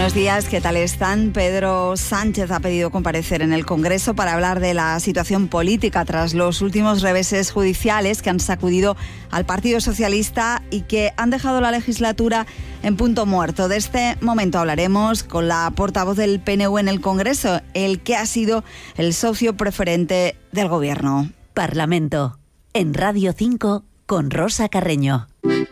Buenos días, ¿qué tal están? Pedro Sánchez ha pedido comparecer en el Congreso para hablar de la situación política tras los últimos reveses judiciales que han sacudido al Partido Socialista y que han dejado la legislatura en punto muerto. De este momento hablaremos con la portavoz del PNV en el Congreso, el que ha sido el socio preferente del Gobierno. Parlamento, en Radio 5, con Rosa Carreño.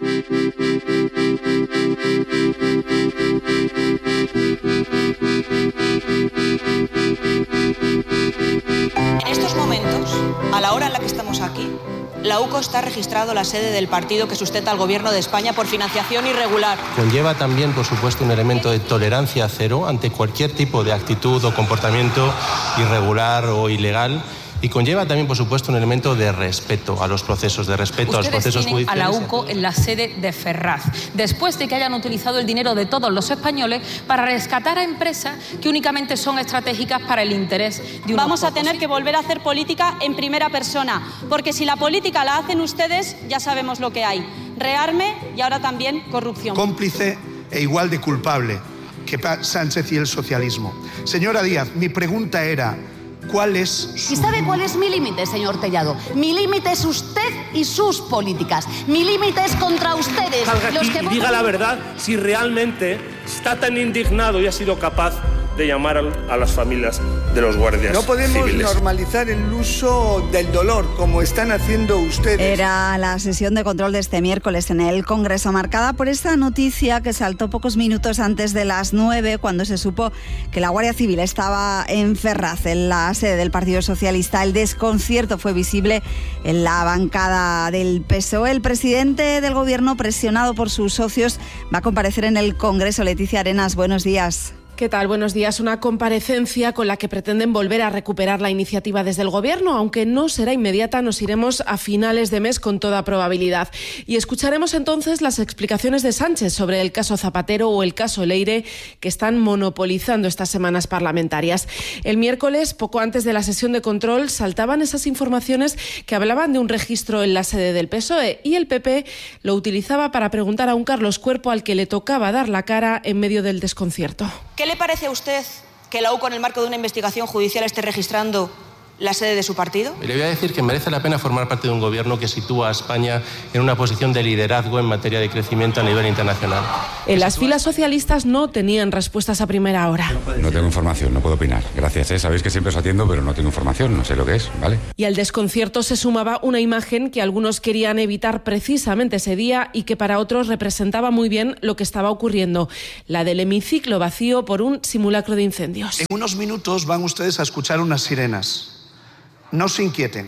En estos momentos, a la hora en la que estamos aquí, la UCO está registrado la sede del partido que sustenta al Gobierno de España por financiación irregular. Conlleva también, por supuesto, un elemento de tolerancia cero ante cualquier tipo de actitud o comportamiento irregular o ilegal. Y conlleva también, por supuesto, un elemento de respeto a los procesos, de respeto a los procesos judiciales. A la UCO en la sede de Ferraz, después de que hayan utilizado el dinero de todos los españoles para rescatar a empresas que únicamente son estratégicas para el interés de unos Vamos a pocos. tener que volver a hacer política en primera persona, porque si la política la hacen ustedes, ya sabemos lo que hay. Rearme y ahora también corrupción. Cómplice e igual de culpable que Sánchez y el socialismo. Señora Díaz, mi pregunta era... ¿Cuál es su... ¿Y sabe cuál es mi límite, señor Tellado? Mi límite es usted y sus políticas. Mi límite es contra ustedes. Salga aquí y diga la verdad si realmente está tan indignado y ha sido capaz de llamar a las familias de los guardias civiles. No podemos normalizar el uso del dolor, como están haciendo ustedes. Era la sesión de control de este miércoles en el Congreso, marcada por esta noticia que saltó pocos minutos antes de las 9, cuando se supo que la Guardia Civil estaba en Ferraz, en la sede del Partido Socialista. El desconcierto fue visible en la bancada del PSOE. El presidente del Gobierno, presionado por sus socios, va a comparecer en el Congreso. Leticia Arenas, buenos días. ¿Qué tal? Buenos días. Una comparecencia con la que pretenden volver a recuperar la iniciativa desde el Gobierno, aunque no será inmediata, nos iremos a finales de mes con toda probabilidad. Y escucharemos entonces las explicaciones de Sánchez sobre el caso Zapatero o el caso Leire, que están monopolizando estas semanas parlamentarias. El miércoles, poco antes de la sesión de control, saltaban esas informaciones que hablaban de un registro en la sede del PSOE, y el PP lo utilizaba para preguntar a un Carlos Cuerpo al que le tocaba dar la cara en medio del desconcierto. ¿Qué le parece a usted que la UCO, en el marco de una investigación judicial, esté registrando la sede de su partido? Le voy a decir que merece la pena formar parte de un gobierno que sitúa a España en una posición de liderazgo en materia de crecimiento a nivel internacional. En las filas socialistas no tenían respuestas a primera hora. No tengo información, no puedo opinar. Gracias, sabéis que siempre os atiendo, pero no tengo información, no sé lo que es, ¿vale? Y al desconcierto se sumaba una imagen que algunos querían evitar precisamente ese día y que para otros representaba muy bien lo que estaba ocurriendo, la del hemiciclo vacío por un simulacro de incendios. En unos minutos van ustedes a escuchar unas sirenas. No se inquieten.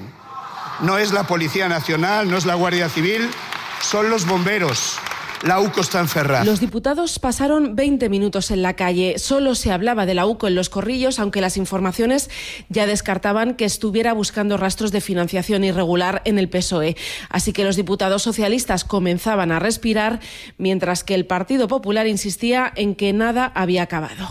No es la Policía Nacional, no es la Guardia Civil, son los bomberos. La UCO está en Ferraz. Los diputados pasaron 20 minutos en la calle. Solo se hablaba de la UCO en los corrillos, aunque las informaciones ya descartaban que estuviera buscando rastros de financiación irregular en el PSOE. Así que los diputados socialistas comenzaban a respirar, mientras que el Partido Popular insistía en que nada había acabado.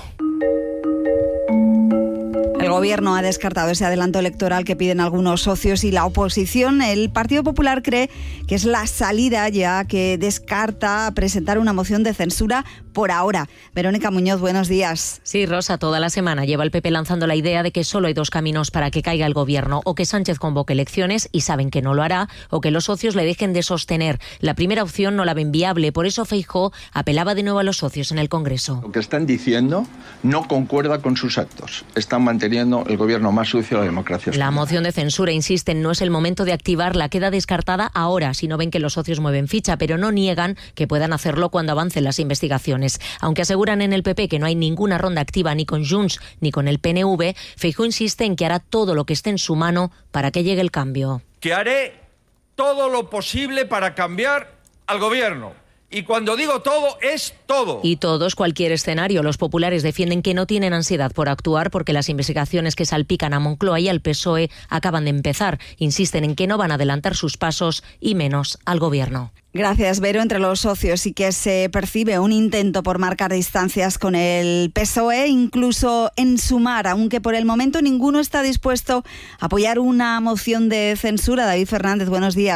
El Gobierno ha descartado ese adelanto electoral que piden algunos socios y la oposición. El Partido Popular cree que es la salida, ya que descarta presentar una moción de censura por ahora. Verónica Muñoz, buenos días. Sí, Rosa, toda la semana lleva el PP lanzando la idea de que solo hay dos caminos para que caiga el Gobierno: o que Sánchez convoque elecciones, y saben que no lo hará, o que los socios le dejen de sostener. La primera opción no la ven viable, por eso Feijóo apelaba de nuevo a los socios en el Congreso. Lo que están diciendo no concuerda con sus actos. Están manteniendo el gobierno más sucio de la democracia española. La moción de censura, insisten, no es el momento de activarla, queda descartada ahora si no ven que los socios mueven ficha, pero no niegan que puedan hacerlo cuando avancen las investigaciones. Aunque aseguran en el PP que no hay ninguna ronda activa ni con Junts ni con el PNV, Feijóo insiste en que hará todo lo que esté en su mano para que llegue el cambio. Que haré todo lo posible para cambiar al gobierno. Y cuando digo todo, es todo. Y todos, cualquier escenario. Los populares defienden que no tienen ansiedad por actuar porque las investigaciones que salpican a Moncloa y al PSOE acaban de empezar. Insisten en que no van a adelantar sus pasos y menos al Gobierno. Gracias, Vero. Entre los socios sí que se percibe un intento por marcar distancias con el PSOE, incluso en Sumar, aunque por el momento ninguno está dispuesto a apoyar una moción de censura. David Fernández, buenos días.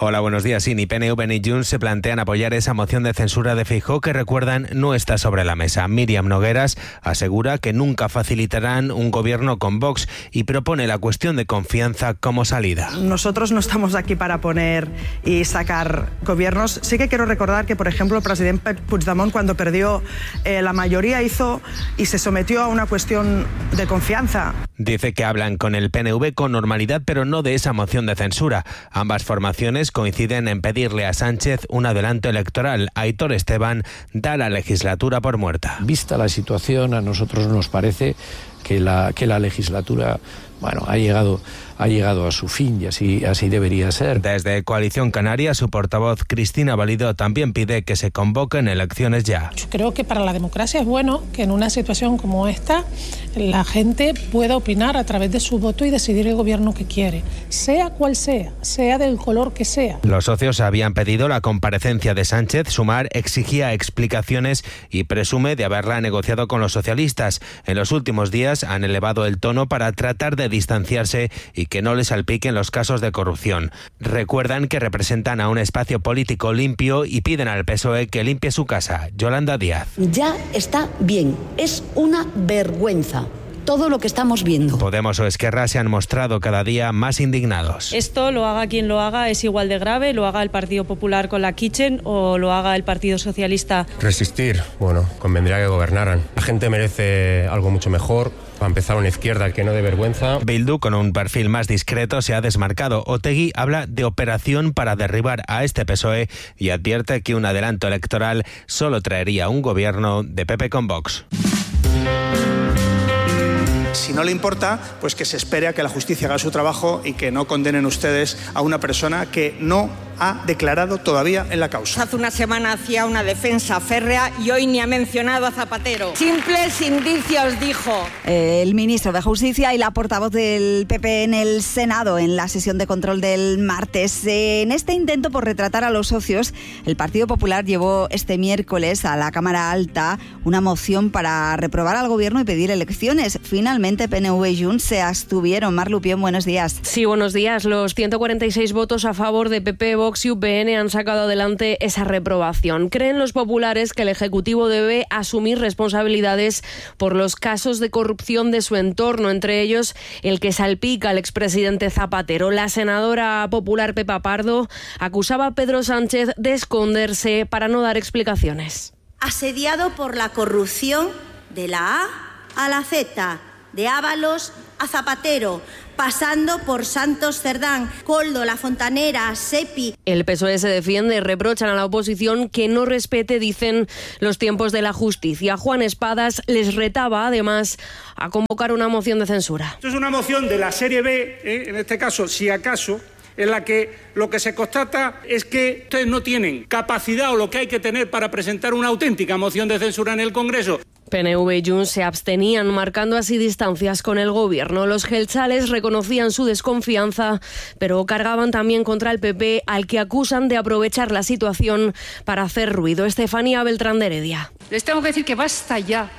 Hola, buenos días. Sí, ni PNV ni Junts se plantean apoyar esa moción de censura de Feijóo que, recuerdan, no está sobre la mesa. Míriam Nogueras asegura que nunca facilitarán un gobierno con Vox y propone la cuestión de confianza como salida. Nosotros no estamos aquí para poner y sacar gobiernos. Sí que quiero recordar que, por ejemplo, el presidente Puigdemont, cuando perdió la mayoría, hizo y se sometió a una cuestión de confianza. Dice que hablan con el PNV con normalidad, pero no de esa moción de censura. Ambas formaciones coinciden en pedirle a Sánchez un adelanto electoral. Aitor Esteban da la legislatura por muerta. Vista la situación, a nosotros nos parece que la legislatura, bueno, ha llegado a su fin y así debería ser. Desde Coalición Canaria, su portavoz Cristina Valido también pide que se convoquen elecciones ya. Yo creo que para la democracia es bueno que en una situación como esta la gente pueda opinar a través de su voto y decidir el gobierno que quiere, sea cual sea del color que sea. Los socios habían pedido la comparecencia de Sánchez. Sumar exigía explicaciones y presume de haberla negociado con los socialistas. En los últimos días han elevado el tono para tratar de distanciarse y que no les salpiquen los casos de corrupción. Recuerdan que representan a un espacio político limpio y piden al PSOE que limpie su casa. Yolanda Díaz. Ya está bien, es una vergüenza todo lo que estamos viendo. Podemos o Esquerra se han mostrado cada día más indignados. Esto, lo haga quien lo haga, es igual de grave, lo haga el Partido Popular con la Kitchen o lo haga el Partido Socialista. Resistir, bueno, convendría que gobernaran. La gente merece algo mucho mejor. Para empezar, una izquierda que no dé vergüenza. Bildu, con un perfil más discreto, se ha desmarcado. Otegi habla de operación para derribar a este PSOE y advierte que un adelanto electoral solo traería un gobierno de PP con Vox. Si no le importa, pues que se espere a que la justicia haga su trabajo y que no condenen ustedes a una persona que no ha declarado todavía en la causa. Hace una semana hacía una defensa férrea y hoy ni ha mencionado a Zapatero. Simples indicios, dijo. El ministro de Justicia y la portavoz del PP en el Senado en la sesión de control del martes. En este intento por retratar a los socios, el Partido Popular llevó este miércoles a la Cámara Alta una moción para reprobar al gobierno y pedir elecciones. Finalmente, PNV y Junts se abstuvieron. Mar Lupión, buenos días. Sí, buenos días. Los 146 votos a favor de PP, Vox y UPN han sacado adelante esa reprobación. Creen los populares que el Ejecutivo debe asumir responsabilidades por los casos de corrupción de su entorno, entre ellos el que salpica al expresidente Zapatero. La senadora popular Pepa Pardo acusaba a Pedro Sánchez de esconderse para no dar explicaciones. Asediado por la corrupción de la A a la Z, de Ábalos a Zapatero, pasando por Santos Cerdán, Koldo, La Fontanera, Sepi. El PSOE se defiende, reprochan a la oposición que no respete, dicen, los tiempos de la justicia. Juan Espadas les retaba, además, a convocar una moción de censura. Esto es una moción de la serie B, en este caso, si acaso, en la que lo que se constata es que ustedes no tienen capacidad o lo que hay que tener para presentar una auténtica moción de censura en el Congreso. PNV y Junts se abstenían, marcando así distancias con el gobierno. Los jeltzales reconocían su desconfianza, pero cargaban también contra el PP, al que acusan de aprovechar la situación para hacer ruido. Estefanía Beltrán de Heredia. Les tengo que decir que basta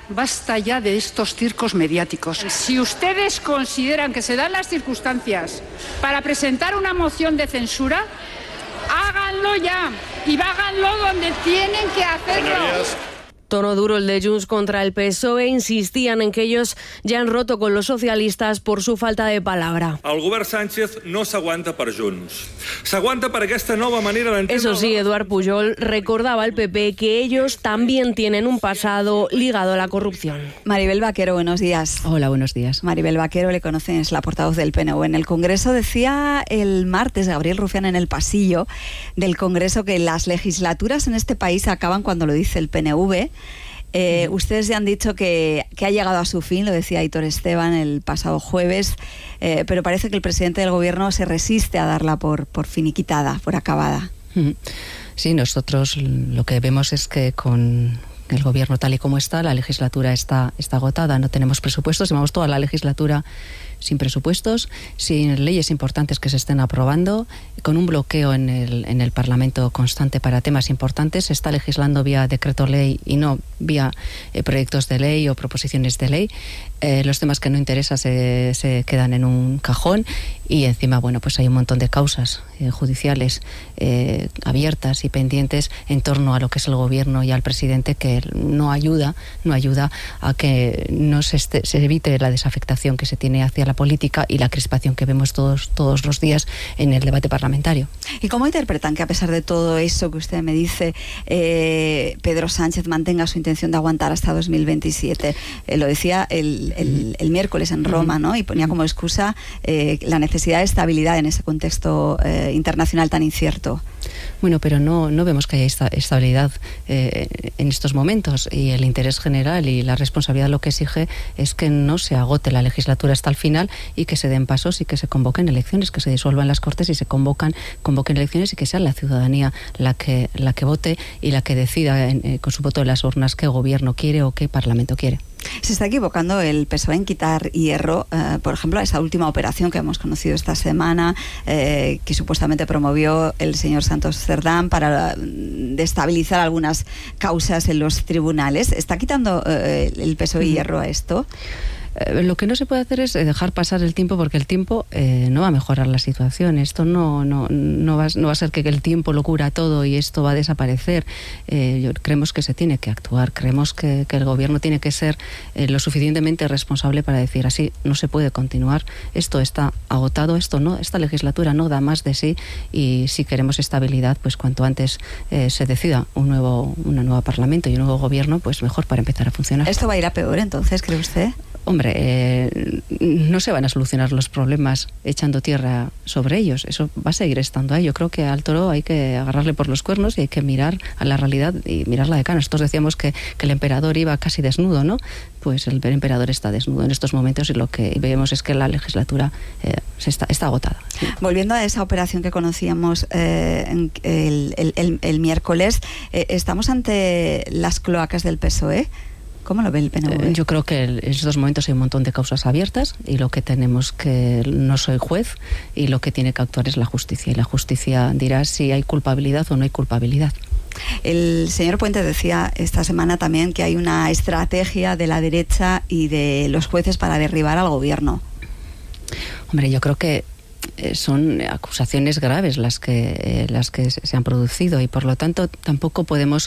ya de estos circos mediáticos. Si ustedes consideran que se dan las circunstancias para presentar una moción de censura, háganlo ya y háganlo donde tienen que hacerlo. Señorías. Tono duro el de Junts contra el PSOE. Insistían en que ellos ya han roto con los socialistas por su falta de palabra. El govern Sánchez no s'aguanta per Junts. S'aguanta per aquesta nova manera d'entendre... Eso sí, Eduard Pujol recordaba al PP que ellos también tienen un pasado ligado a la corrupción. Maribel Vaquero, buenos días. Hola, buenos días. Maribel Vaquero, le conocen, es la portavoz del PNV en el Congreso. Decía el martes Gabriel Rufián en el pasillo del Congreso que las legislaturas en este país acaban cuando lo dice el PNV. Ustedes ya han dicho que ha llegado a su fin, lo decía Aitor Esteban el pasado jueves, pero parece que el presidente del gobierno se resiste a darla por finiquitada, por acabada. Sí, nosotros lo que vemos es que con el gobierno tal y como está, la legislatura está agotada, no tenemos presupuestos, llevamos toda la legislatura sin presupuestos, sin leyes importantes que se estén aprobando, con un bloqueo en el Parlamento constante para temas importantes. Se está legislando vía decreto ley y no vía proyectos de ley o proposiciones de ley. Los temas que no interesan se quedan en un cajón y encima, bueno, pues hay un montón de causas judiciales abiertas y pendientes en torno a lo que es el gobierno y al presidente, que no ayuda a que no se evite la desafectación que se tiene hacia la política y la crispación que vemos todos los días en el debate parlamentario. ¿Y cómo interpretan que, a pesar de todo eso que usted me dice, Pedro Sánchez mantenga su intención de aguantar hasta 2027? Lo decía el miércoles en Roma, ¿no? Y ponía como excusa la necesidad de estabilidad en ese contexto internacional tan incierto. Bueno, pero no vemos que haya estabilidad en estos momentos, y el interés general y la responsabilidad lo que exige es que no se agote la legislatura hasta el final y que se den pasos y que se convoquen elecciones, que se disuelvan las Cortes y se convoquen elecciones, y que sea la ciudadanía la que vote y la que decida con su voto de las urnas qué gobierno quiere o qué parlamento quiere. Se está equivocando el PSOE en quitar hierro, por ejemplo, a esa última operación que hemos conocido esta semana, que supuestamente promovió el señor Santos Cerdán para destabilizar algunas causas en los tribunales. ¿Está quitando el PSOE hierro a esto? Lo que no se puede hacer es dejar pasar el tiempo, porque el tiempo no va a mejorar la situación. Esto no va a ser que el tiempo lo cura todo y esto va a desaparecer. Creemos que se tiene que actuar, creemos que el gobierno tiene que ser lo suficientemente responsable para decir: así no se puede continuar, esto está agotado, esta legislatura no da más de sí, y si queremos estabilidad, pues cuanto antes se decida un nuevo parlamento y un nuevo gobierno, pues mejor, para empezar a funcionar. ¿Esto va a ir a peor entonces, cree usted? Hombre, no se van a solucionar los problemas echando tierra sobre ellos. Eso va a seguir estando ahí. Yo creo que al toro hay que agarrarle por los cuernos y hay que mirar a la realidad y mirarla de cara. Nosotros decíamos que el emperador iba casi desnudo, ¿no? Pues el emperador está desnudo en estos momentos, y lo que vemos es que la legislatura está agotada. Sí. Volviendo a esa operación que conocíamos el miércoles, ¿estamos ante las cloacas del PSOE? ¿Cómo lo ve el PNV? Yo creo que en estos momentos hay un montón de causas abiertas, y lo que tenemos que... No soy juez, y lo que tiene que actuar es la justicia, y la justicia dirá si hay culpabilidad o no hay culpabilidad. El señor Puente decía esta semana también que hay una estrategia de la derecha y de los jueces para derribar al gobierno. Hombre, yo creo que son acusaciones graves las que se han producido, y por lo tanto tampoco podemos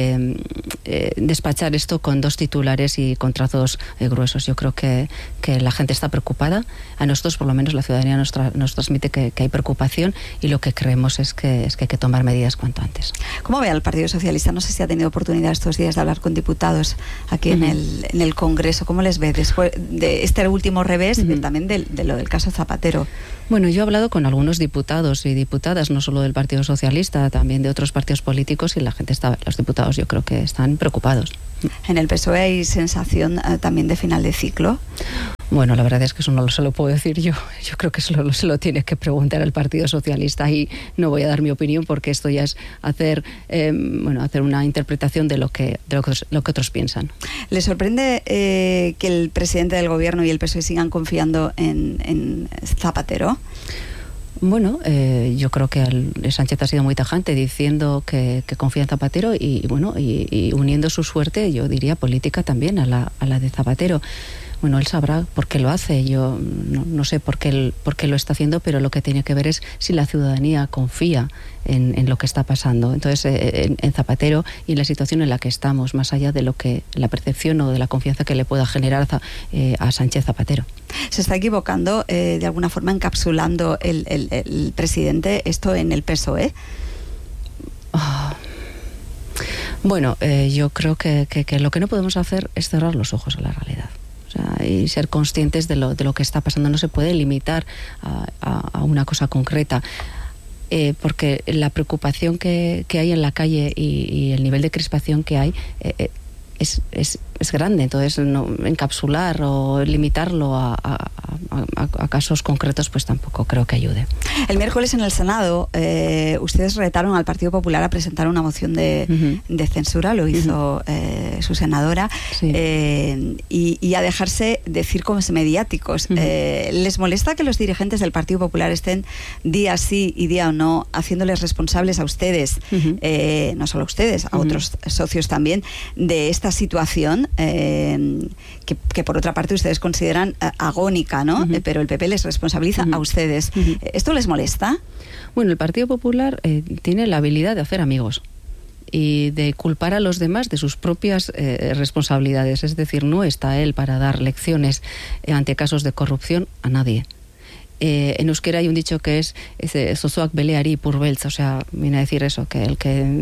despachar esto con dos titulares y con trazos gruesos. Yo creo que la gente está preocupada. A nosotros, por lo menos, la ciudadanía nos transmite que hay preocupación, y lo que creemos es que hay que tomar medidas cuanto antes. ¿Cómo ve al Partido Socialista? No sé si ha tenido oportunidad estos días de hablar con diputados aquí en el Congreso. ¿Cómo les ve después de este último revés y también de lo del caso Zapatero? Bueno, yo he hablado con algunos diputados y diputadas, no solo del Partido Socialista, también de otros partidos políticos, y los diputados, yo creo que están preocupados. ¿En el PSOE hay sensación también de final de ciclo? Bueno, la verdad es que eso no se lo puedo decir yo. Yo creo que se lo tiene que preguntar al Partido Socialista, y no voy a dar mi opinión, porque esto ya es hacer una interpretación de lo que otros piensan. ¿Le sorprende que el presidente del Gobierno y el PSOE sigan confiando en Zapatero? Bueno, yo creo que Sánchez ha sido muy tajante diciendo que confía en Zapatero, y uniendo su suerte, yo diría, política también a la de Zapatero. Bueno, él sabrá por qué lo hace. Yo no sé por qué lo está haciendo, pero lo que tiene que ver es si la ciudadanía confía en lo que está pasando. Entonces, en Zapatero y en la situación en la que estamos, más allá de lo que la percepción o de la confianza que le pueda generar a Sánchez Zapatero. ¿Se está equivocando de alguna forma encapsulando el presidente esto en el PSOE? Bueno, yo creo que lo que no podemos hacer es cerrar los ojos a la realidad. Y ser conscientes de lo que está pasando. No se puede limitar a una cosa concreta, porque la preocupación que hay en la calle y el nivel de crispación que hay es grande, entonces encapsular o limitarlo a casos concretos pues tampoco creo que ayude. El miércoles en el Senado ustedes retaron al Partido Popular a presentar una moción de censura, lo hizo su senadora, sí. Y a dejarse de circos mediáticos. ¿Les molesta que los dirigentes del Partido Popular estén día sí y día no haciéndoles responsables a ustedes, no solo a ustedes, a otros socios también, de esta situación que por otra parte ustedes consideran agónica, ¿no? Pero el PP les responsabiliza a ustedes. ¿Esto les molesta? Bueno, el Partido Popular tiene la habilidad de hacer amigos y de culpar a los demás de sus propias responsabilidades. Es decir, no está él para dar lecciones ante casos de corrupción a nadie. En euskera hay un dicho que es zozoak beleari purbeltz, o sea, viene a decir eso, que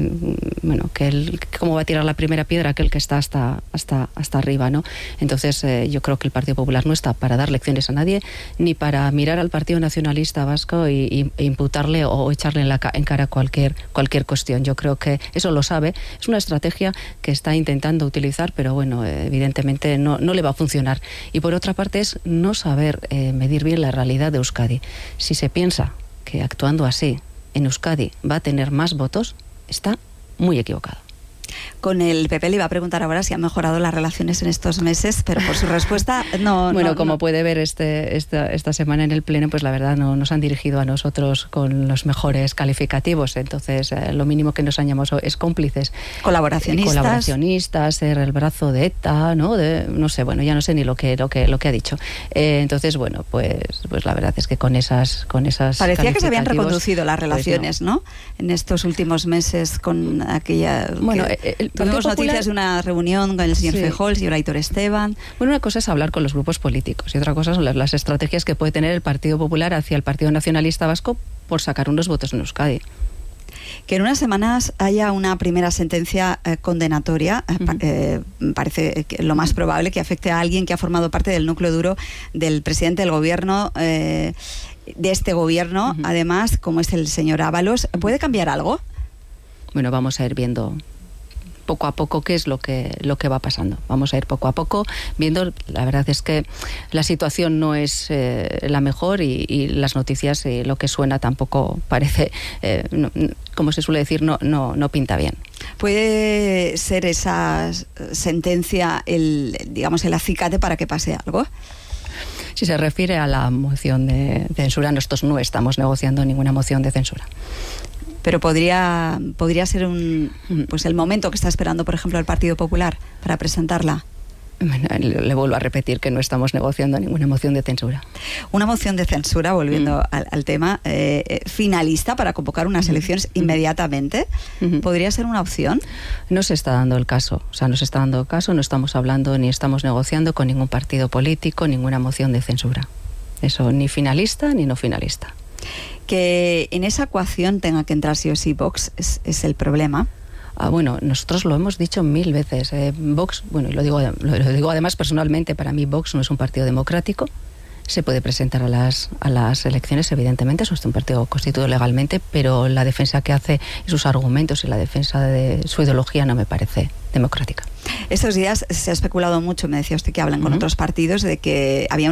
cómo va a tirar la primera piedra aquel que está hasta arriba, ¿no? Entonces yo creo que el Partido Popular no está para dar lecciones a nadie, ni para mirar al Partido Nacionalista Vasco e imputarle o echarle en cara cualquier cuestión. Yo creo que eso lo sabe, es una estrategia que está intentando utilizar, pero bueno, evidentemente no le va a funcionar. Y por otra parte es no saber medir bien la realidad de Euskadi. Si se piensa que actuando así en Euskadi va a tener más votos, está muy equivocado. Con el PP le iba a preguntar ahora si han mejorado las relaciones en estos meses, pero por su respuesta no. Bueno, como puede ver esta semana en el Pleno, pues la verdad no nos han dirigido a nosotros con los mejores calificativos. Entonces, lo mínimo que nos han llamado es cómplices. Colaboracionistas, ser el brazo de ETA, ¿no? No sé, bueno, ya no sé ni lo que ha dicho. Entonces, bueno, pues la verdad es que con esas parecía que se habían reconducido las relaciones, pues no, en estos últimos meses con aquella. Bueno, tuvimos noticias de una reunión con el señor Feijóo, el señor Aitor Esteban. Bueno, una cosa es hablar con los grupos políticos y otra cosa son las estrategias que puede tener el Partido Popular hacia el Partido Nacionalista Vasco por sacar unos votos en Euskadi. Que en unas semanas haya una primera sentencia condenatoria, parece que lo más probable, que afecte a alguien que ha formado parte del núcleo duro del presidente del gobierno, de este gobierno, además, como es el señor Ábalos. ¿Puede cambiar algo? Bueno, vamos a ir viendo poco a poco qué es lo que va pasando. Vamos a ir poco a poco viendo. La verdad es que la situación no es la mejor y las noticias y lo que suena tampoco parece, como se suele decir, no pinta bien. ¿Puede ser esa sentencia el acicate para que pase algo? Si se refiere a la moción de censura, nosotros no estamos negociando ninguna moción de censura. Pero podría ser el momento que está esperando, por ejemplo, el Partido Popular para presentarla. Bueno, le vuelvo a repetir que no estamos negociando ninguna moción de censura. Una moción de censura, volviendo al tema, finalista para convocar unas elecciones inmediatamente, ¿podría ser una opción? No se está dando el caso, no estamos hablando ni estamos negociando con ningún partido político, ninguna moción de censura. Eso, ni finalista ni no finalista. Que en esa ecuación tenga que entrar sí o sí Vox es el problema. Bueno, nosotros lo hemos dicho 1000 veces. Vox, bueno, y lo digo además personalmente, para mí Vox no es un partido democrático. Se puede presentar a las elecciones, evidentemente, es un partido constituido legalmente, pero la defensa que hace y sus argumentos y la defensa de su ideología no me parece democrática. Estos días se ha especulado mucho, me decía usted que hablan con otros partidos, de que había